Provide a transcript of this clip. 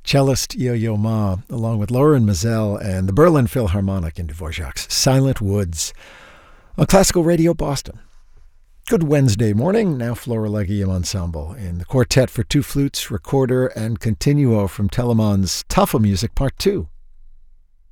Cellist Yo-Yo Ma, along with Lauren Mazel and the Berlin Philharmonic in Dvorak's Silent Woods on Classical Radio Boston. Good Wednesday morning. Now Florilegium Ensemble in the quartet for two flutes, recorder, and continuo from Telemann's Tafelmusik Part 2.